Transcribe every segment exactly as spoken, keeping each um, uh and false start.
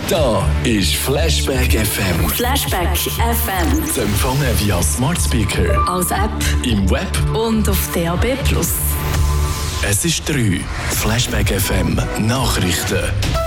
Da ist Flashback F M. Flashback F M. Zu empfangen via Smart Speaker, als App im Web und auf D A B plus. Es ist drei. Flashback F M Nachrichten.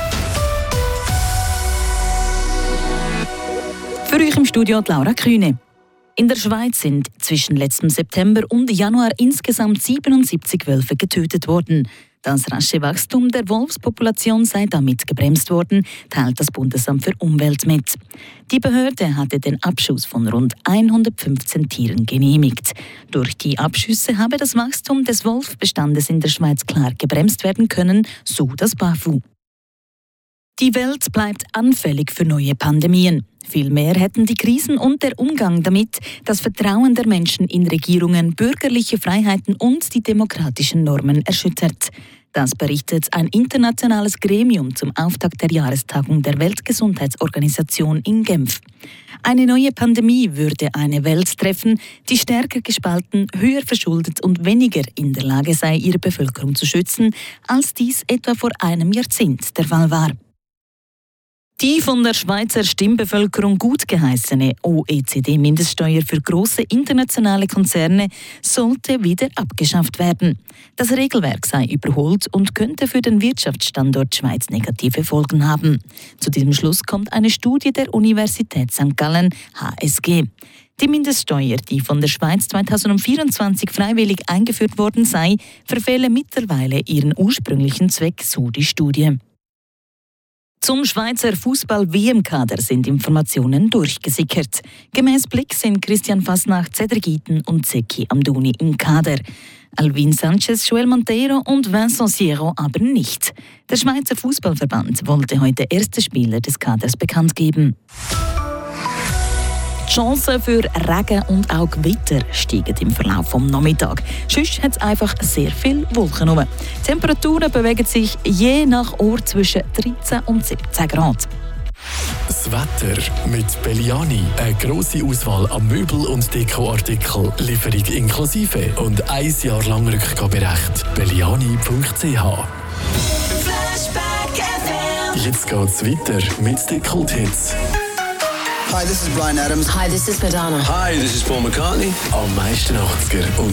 Für euch im Studio die Laura Kühne. In der Schweiz sind zwischen letztem September und Januar insgesamt siebenundsiebzig Wölfe getötet worden. Das rasche Wachstum der Wolfspopulation sei damit gebremst worden, teilt das Bundesamt für Umwelt mit. Die Behörde hatte den Abschuss von rund hundertfünfzehn Tieren genehmigt. Durch die Abschüsse habe das Wachstum des Wolfbestandes in der Schweiz klar gebremst werden können, so das BAFU. Die Welt bleibt anfällig für neue Pandemien. Vielmehr hätten die Krisen und der Umgang damit das Vertrauen der Menschen in Regierungen, bürgerliche Freiheiten und die demokratischen Normen erschüttert. Das berichtet ein internationales Gremium zum Auftakt der Jahrestagung der Weltgesundheitsorganisation in Genf. Eine neue Pandemie würde eine Welt treffen, die stärker gespalten, höher verschuldet und weniger in der Lage sei, ihre Bevölkerung zu schützen, als dies etwa vor einem Jahrzehnt der Fall war. Die von der Schweizer Stimmbevölkerung gut geheißene O E C D-Mindeststeuer für grosse internationale Konzerne sollte wieder abgeschafft werden. Das Regelwerk sei überholt und könnte für den Wirtschaftsstandort Schweiz negative Folgen haben. Zu diesem Schluss kommt eine Studie der Universität Sankt Gallen, H S G. Die Mindeststeuer, die von der Schweiz zweitausendvierundzwanzig freiwillig eingeführt worden sei, verfehle mittlerweile ihren ursprünglichen Zweck, so die Studie. Zum Schweizer Fußball-W M-Kader sind Informationen durchgesickert. Gemäss Blick sind Christian Fasnacht, Cedric Iten und Zeki Amdouni im Kader. Alvin Sanchez, Joel Monteiro und Vincent Sierro aber nicht. Der Schweizer Fußballverband wollte heute erste Spieler des Kaders bekannt geben. Die Chancen für Regen und auch Gewitter steigen im Verlauf des Nachmittags. Sonst hat es einfach sehr viele Wolken rum. Die Temperaturen bewegen sich je nach Ort zwischen dreizehn und siebzehn Grad. Das Wetter mit Belliani. Eine grosse Auswahl an Möbel- und Dekoartikeln. Lieferung inklusive und ein Jahr lang Rückgaberecht. belliani punkt c h. Jetzt geht's weiter mit den Kult-Hits. Hi, this is Bryan Adams. Hi, this is Madonna. Hi, this is Paul McCartney. Am meisten achtziger und